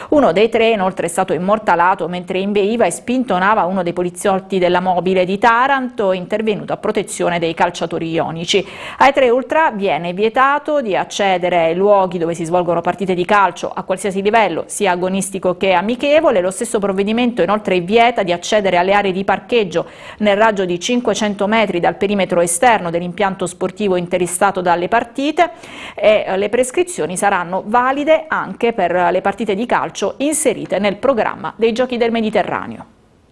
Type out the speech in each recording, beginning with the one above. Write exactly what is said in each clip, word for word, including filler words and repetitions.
Uno dei tre inoltre è stato immortalato mentre imbeiva e spintonava uno dei poliziotti della mobile di Taranto, intervenuto a protezione dei calciatori ionici. Ai tre ultra viene vietato di accedere ai luoghi dove si svolgono partite di calcio a qualsiasi livello, sia agonistico che amichevole. Lo stesso provvedimento inoltre vieta di accedere alle aree di parcheggio nel raggio di cinquecento metri dal perimetro esterno dell'impianto sportivo interessato dalle partite, e le prescrizioni saranno valide anche per le partite di calcio inserite nel programma dei Giochi del Mediterraneo.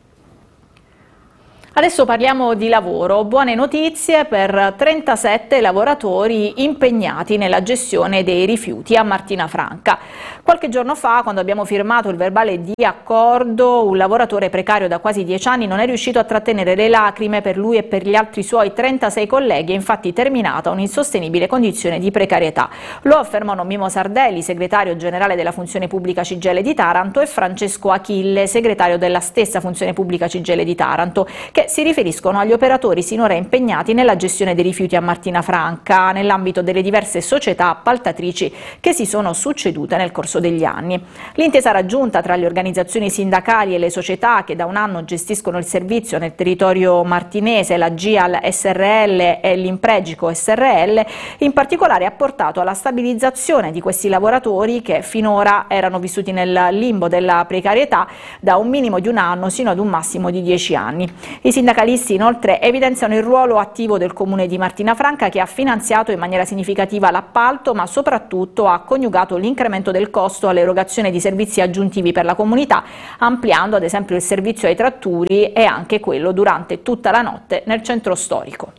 Adesso parliamo di lavoro. Buone notizie per trentasette lavoratori impegnati nella gestione dei rifiuti a Martinafranca. Qualche giorno fa, quando abbiamo firmato il verbale di accordo, un lavoratore precario da quasi dieci anni non è riuscito a trattenere le lacrime. Per lui e per gli altri suoi trentasei colleghi è infatti terminata un'insostenibile condizione di precarietà. Lo affermano Mimo Sardelli, segretario generale della Funzione Pubblica C G I L di Taranto, e Francesco Achille, segretario della stessa Funzione Pubblica C G I L di Taranto, che si riferiscono agli operatori sinora impegnati nella gestione dei rifiuti a Martinafranca nell'ambito delle diverse società appaltatrici che si sono succedute nel corso degli anni. L'intesa raggiunta tra le organizzazioni sindacali e le società che da un anno gestiscono il servizio nel territorio martinese, la G I A L S R L e l'Impregico S R L, in particolare ha portato alla stabilizzazione di questi lavoratori che finora erano vissuti nel limbo della precarietà da un minimo di un anno sino ad un massimo di dieci anni. I sindacalisti inoltre evidenziano il ruolo attivo del Comune di Martinafranca, che ha finanziato in maniera significativa l'appalto, ma soprattutto ha coniugato l'incremento del costo all'erogazione di servizi aggiuntivi per la comunità, ampliando ad esempio il servizio ai tratturi e anche quello durante tutta la notte nel centro storico.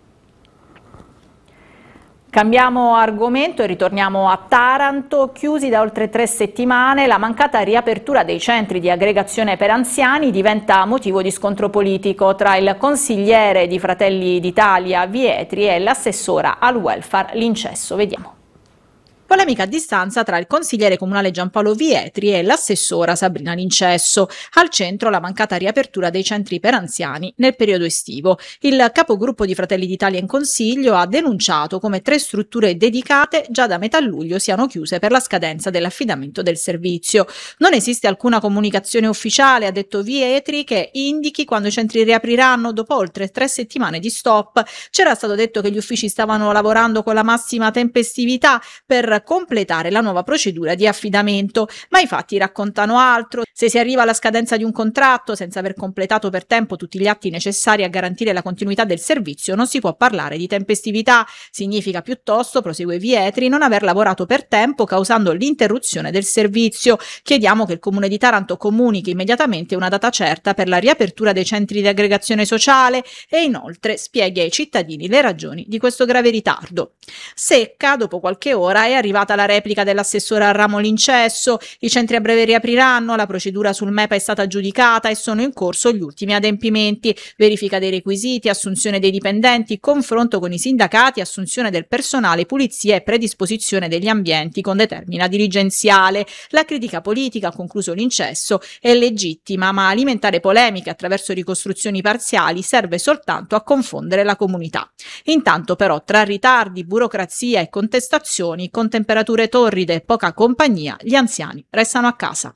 Cambiamo argomento e ritorniamo a Taranto. Chiusi da oltre tre settimane, la mancata riapertura dei centri di aggregazione per anziani diventa motivo di scontro politico tra il consigliere di Fratelli d'Italia Vietri e l'assessora al welfare Lincesso. Vediamo. Polemica a distanza tra il consigliere comunale Giampaolo Vietri e l'assessora Sabrina Lincesso. Al centro la mancata riapertura dei centri per anziani nel periodo estivo. Il capogruppo di Fratelli d'Italia in Consiglio ha denunciato come tre strutture dedicate già da metà luglio siano chiuse per la scadenza dell'affidamento del servizio. Non esiste alcuna comunicazione ufficiale, ha detto Vietri, che indichi quando i centri riapriranno dopo oltre tre settimane di stop. C'era stato detto che gli uffici stavano lavorando con la massima tempestività per completare la nuova procedura di affidamento, ma i fatti raccontano altro. Se si arriva alla scadenza di un contratto senza aver completato per tempo tutti gli atti necessari a garantire la continuità del servizio, non si può parlare di tempestività. Significa piuttosto, prosegue Vietri, non aver lavorato per tempo, causando l'interruzione del servizio. Chiediamo che il Comune di Taranto comunichi immediatamente una data certa per la riapertura dei centri di aggregazione sociale e inoltre spieghi ai cittadini le ragioni di questo grave ritardo. Secca, dopo qualche ora, è arrivata la replica dell'assessora al ramo Lincesso. I centri a breve riapriranno, la procedura sul M E P è stata aggiudicata e sono in corso gli ultimi adempimenti: verifica dei requisiti, assunzione dei dipendenti, confronto con i sindacati, assunzione del personale, pulizia e predisposizione degli ambienti con determina dirigenziale. La critica politica, ha concluso Lincesso, è legittima, ma alimentare polemiche attraverso ricostruzioni parziali serve soltanto a confondere la comunità. Intanto però, tra ritardi, burocrazia e contestazioni, con temperature torride e poca compagnia, gli anziani restano a casa.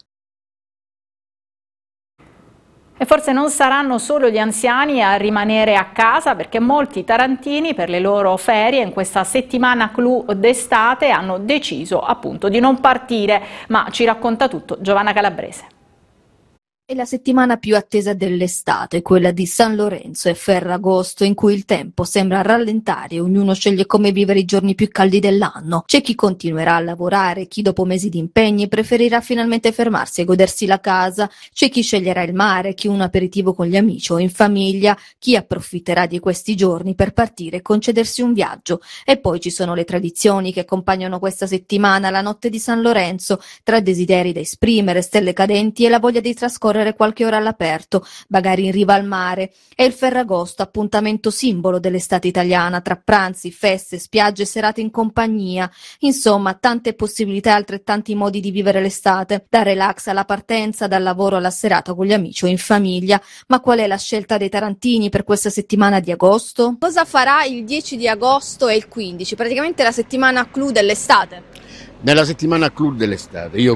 E forse non saranno solo gli anziani a rimanere a casa, perché molti tarantini per le loro ferie in questa settimana clou d'estate hanno deciso appunto di non partire, ma ci racconta tutto Giovanna Calabrese. È la settimana più attesa dell'estate, quella di San Lorenzo e Ferragosto, in cui il tempo sembra rallentare e ognuno sceglie come vivere i giorni più caldi dell'anno. C'è chi continuerà a lavorare, chi dopo mesi di impegni preferirà finalmente fermarsi e godersi la casa, c'è chi sceglierà il mare, chi un aperitivo con gli amici o in famiglia, chi approfitterà di questi giorni per partire e concedersi un viaggio. E poi ci sono le tradizioni che accompagnano questa settimana, la notte di San Lorenzo, tra desideri da esprimere, stelle cadenti e la voglia di trascorrere qualche ora all'aperto, magari in riva al mare. È il Ferragosto, appuntamento simbolo dell'estate italiana, tra pranzi, feste, spiagge, serate in compagnia. Insomma, tante possibilità e altrettanti modi di vivere l'estate, dal relax alla partenza, dal lavoro alla serata con gli amici o in famiglia. Ma qual è la scelta dei tarantini per questa settimana di agosto? Cosa farà il dieci di agosto e il quindici? Praticamente la settimana clou dell'estate. Nella settimana clou dell'estate io